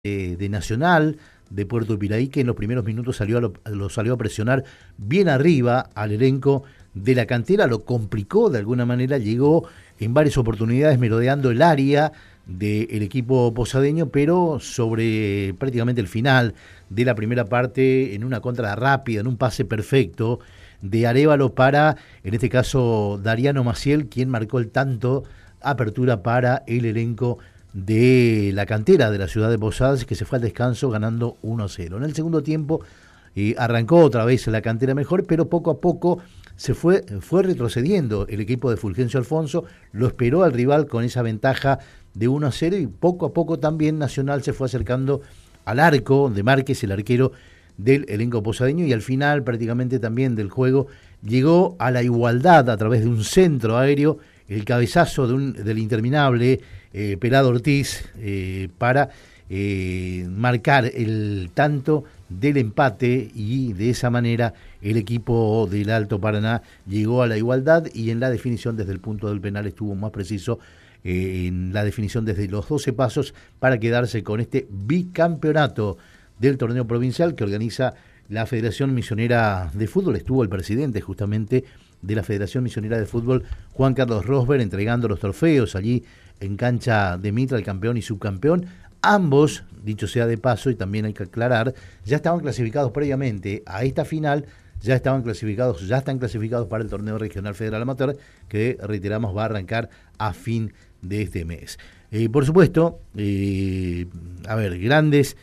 de Nacional, de Puerto Piraí, que en los primeros minutos lo salió a presionar bien arriba al elenco de la cantera, lo complicó de alguna manera, llegó en varias oportunidades merodeando el área del equipo posadeño, pero sobre prácticamente el final de la primera parte, en una contra rápida, en un pase perfecto de Arévalo para, en este caso, Dariano Maciel, quien marcó el tanto, apertura para el elenco de la cantera de la ciudad de Posadas, que se fue al descanso ganando 1-0. En el segundo tiempo arrancó otra vez la cantera mejor, pero poco a poco se fue retrocediendo el equipo de Fulgencio Alfonso, lo esperó al rival con esa ventaja de 1-0 y poco a poco también Nacional se fue acercando al arco de Márquez, el arquero del elenco posadeño, y al final prácticamente también del juego llegó a la igualdad a través de un centro aéreo, el cabezazo del interminable Pelado Ortiz para marcar el tanto del empate, y de esa manera el equipo del Alto Paraná llegó a la igualdad, y en la definición desde el punto del penal estuvo más preciso en la definición desde los 12 pasos para quedarse con este bicampeonato del torneo provincial que organiza la Federación Misionera de Fútbol. Estuvo el presidente justamente de la Federación Misionera de Fútbol, Juan Carlos Rosberg, entregando los trofeos allí en cancha de Mitra, el campeón y subcampeón. Ambos, dicho sea de paso, y también hay que aclarar, ya estaban clasificados previamente a esta final, ya están clasificados para el torneo regional federal amateur, que reiteramos va a arrancar a fin de este mes. Por supuesto, grandes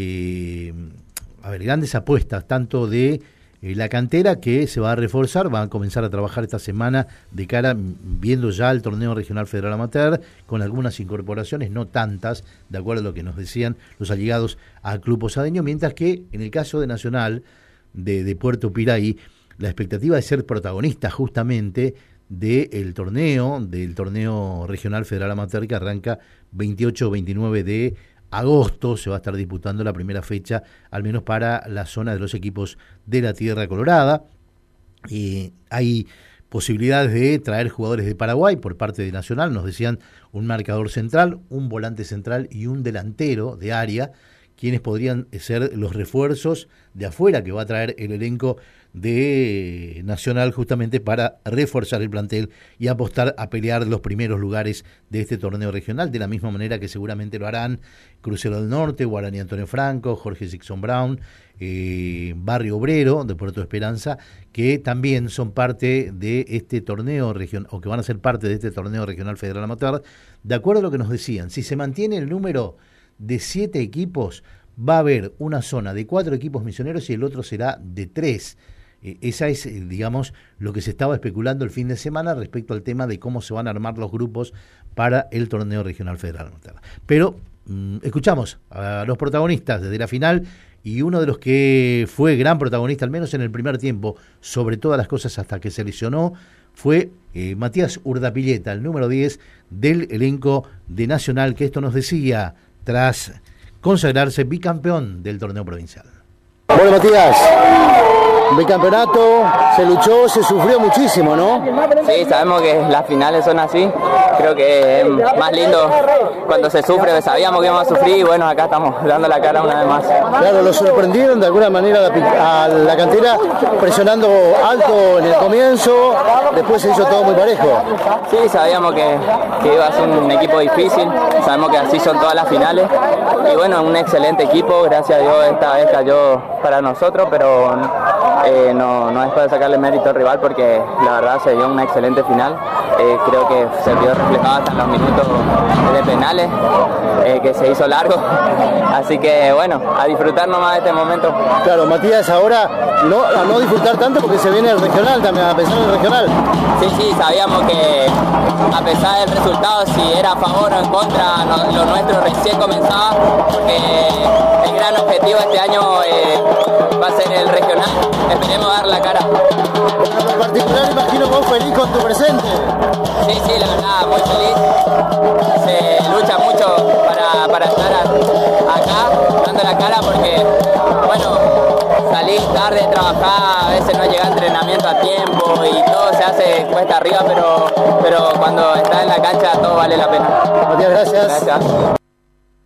apuestas, tanto de la cantera, que se va a reforzar, van a comenzar a trabajar esta semana de cara, viendo ya el torneo regional federal amateur, con algunas incorporaciones, no tantas, de acuerdo a lo que nos decían los allegados al club posadeño, mientras que en el caso de Nacional, de Puerto Piraí, la expectativa de ser protagonista justamente del torneo regional federal amateur, que arranca 28-29 de agosto. Se va a estar disputando la primera fecha, al menos para la zona de los equipos de la Tierra Colorada. Hay posibilidades de traer jugadores de Paraguay por parte de Nacional, nos decían un marcador central, un volante central y un delantero de área, quienes podrían ser los refuerzos de afuera que va a traer el elenco de Nacional, justamente para reforzar el plantel y apostar a pelear los primeros lugares de este torneo regional, de la misma manera que seguramente lo harán Crucero del Norte, Guaraní Antonio Franco, Jorge Sixon Brown, Barrio Obrero de Puerto Esperanza, que también son parte de este torneo regional, o que van a ser parte de este torneo regional federal amateur. De acuerdo a lo que nos decían, si se mantiene el número de 7 equipos, va a haber una zona de 4 equipos misioneros y el otro será de 3. Esa es, digamos, lo que se estaba especulando el fin de semana respecto al tema de cómo se van a armar los grupos para el torneo regional federal. Pero escuchamos a los protagonistas desde la final, y uno de los que fue gran protagonista, al menos en el primer tiempo, sobre todas las cosas hasta que se lesionó, fue Matías Urdapilleta, el número 10 del elenco de Nacional, que esto nos decía tras consagrarse bicampeón del torneo provincial. Bueno, Matías, bicampeonato, se luchó, se sufrió muchísimo, ¿no? Sí, sabemos que las finales son así, creo que es más lindo cuando se sufre, sabíamos que íbamos a sufrir y bueno, acá estamos dando la cara una vez más. Claro, lo sorprendieron de alguna manera a la cantera, presionando alto en el comienzo, después se hizo todo muy parejo. Sí, sabíamos que iba a ser un equipo difícil, sabemos que así son todas las finales y bueno, un excelente equipo, gracias a Dios esta vez cayó para nosotros, pero no es para sacarle mérito al rival porque la verdad se dio una excelente final. Creo que se vio reflejado hasta en los minutos de penales, que se hizo largo, así que bueno, a disfrutar nomás de este momento. Claro, Matías, ahora a no disfrutar tanto porque se viene el regional también, a pesar del regional. Sí, sabíamos que a pesar del resultado, si era a favor o en contra, lo nuestro recién comenzaba, porque el gran objetivo este año va a ser el regional, esperemos dar la cara. Bueno, en particular imagino vos feliz con tu presente. Sí, la verdad, muy feliz. Se lucha mucho para estar acá, dando la cara, porque, bueno, salir tarde, trabajar, a veces no llega a entrenamiento a tiempo y todo se hace cuesta arriba, pero cuando estás en la cancha todo vale la pena. Matías, gracias. Gracias.